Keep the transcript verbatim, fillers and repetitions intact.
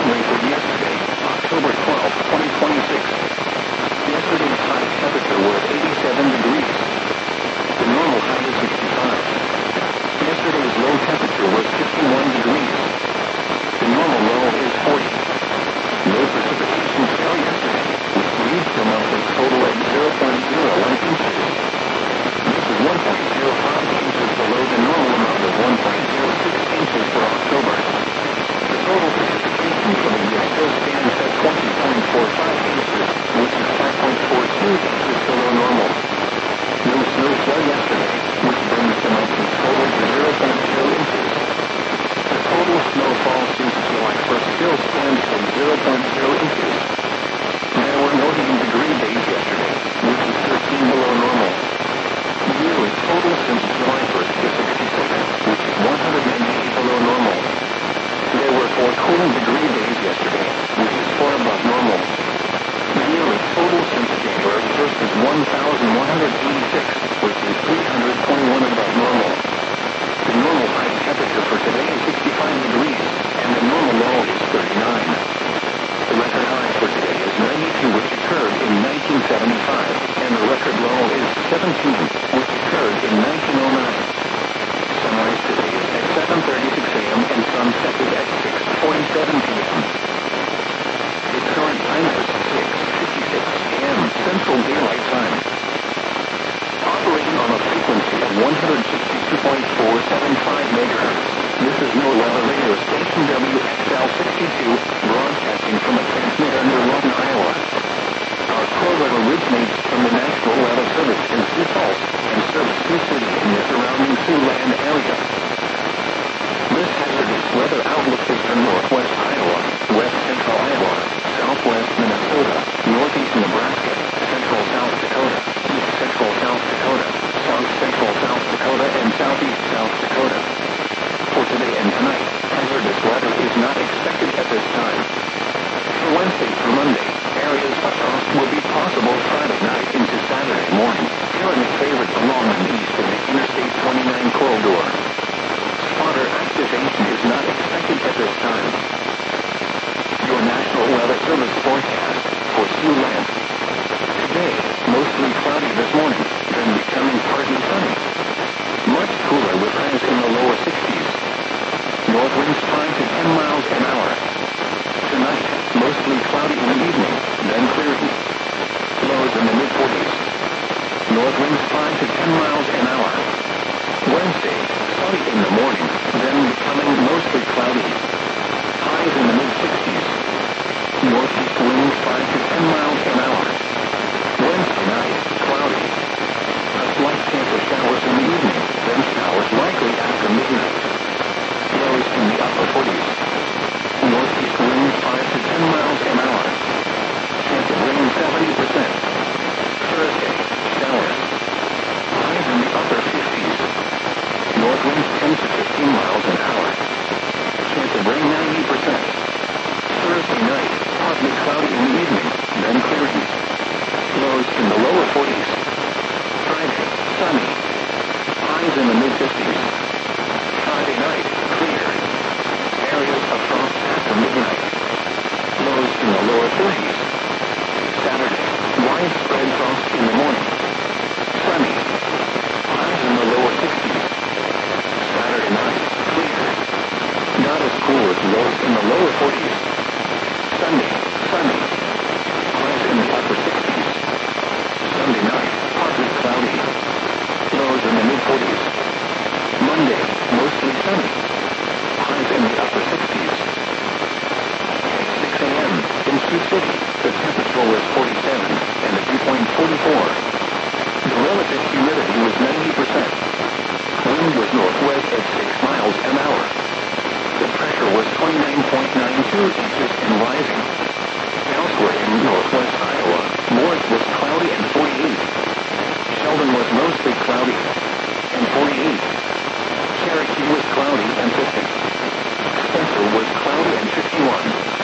Currently for yesterday, October twelfth, twenty twenty-six. Yesterday's high temperature was eighty-seven degrees. The normal high is sixty-five. Yesterday's low temperature was fifty-one degrees. The normal low is forty. No precipitation fell yesterday, which leads to a monthly total of zero point zero one inches. This is one point zero five inches below the normal amount of one point zero six inches for October. The total precipitation for the year still stands at twenty point four five inches, which is five point four two inches below normal. No snow fell yesterday, which brings the monthly total to zero point zero inches. The total snowfall since July first still stands at zero point zero inches. There were no heating degree days yesterday, which is thirteen below normal. The yearly total since July first is sixty-six, which is one hundred ninety-eight below normal. There were four cooling degree days yesterday, which is four above normal. The yearly total since January first is one thousand one hundred eighty-six, which is three hundred twenty-one above normal. The normal high temperature for today is sixty-five degrees, and the normal low is thirty-nine. The record high for today is ninety-two, which occurred in nineteen seventy-five, and the record low is seventeen, which occurred in nineteen oh nine. Sunrise today is at seven thirty-six a m and sunset is at six forty-seven p m The current time is six fifty-six a m Central Daylight Time. Operating on a frequency of one hundred sixty-two point four seven five megahertz, this is NOAA Weather Radio Station W X L sixty-two, broadcasting from a transmitter near Lawton, Iowa. Our program originates from the National Weather Service in Sioux Falls and serves Sioux City and the surrounding Siouxland area. This hazardous weather outlook is for northwest Iowa, west central Iowa, southwest Minnesota, northeast Nebraska, central South Dakota, east central South Dakota, south central South Dakota, and southeast South Dakota. For today and tonight, hazardous weather is not expected at this time. For Wednesday through Monday, areas of frost will be possible Friday night into Saturday morning, currently favored along the east of the Interstate twenty-nine corridor. Spotter activation is not expected at this time. Your National Weather Service forecast for Siouxland. Today, mostly cloudy this morning, then becoming partly sunny. Much cooler with highs in the lower sixties. North winds five to ten miles an hour. Tonight, mostly cloudy in the evening, then clearing. Lows in the mid forties. North winds five to ten miles an hour. Wednesday, sunny in the morning, then becoming mostly cloudy. Highs in the mid sixties. Northeast winds five to ten miles an hour. Wednesday night, cloudy. A slight chance of showers in the evening, then showers likely after midnight. Lows in the upper forties. Northeast winds five to ten miles an hour. Chance of rain seventy percent. Thursday, showers. Highs in the upper fifties. North winds ten to fifteen miles an hour. Chance of rain ninety percent. Thursday night, partly cloudy in the evening, then clearing. Lows in the lower forties. Friday, sunny. Highs in the mid fifties. Friday night, clear. Areas of frost after midnight. Lows in the lower thirties. Saturday, widespread frost in the morning. Sunny. Highs in the lower sixties. Saturday night, clear. Not as cool as lows in the lower forties. Sunday, sunny. Highs in the upper sixties. Sunday night, partly cloudy. Lows in the mid forties. Monday, mostly sunny. Highs in the upper sixties. At six a m in Sioux City, the temperature was forty-seven and the dew point forty-four. The relative humidity was ninety percent. Wind was northwest at six miles an hour. The pressure was twenty-nine point nine two inches and rising. Elsewhere in northwest Iowa, Morris was cloudy and forty-eight. Sheldon was mostly cloudy.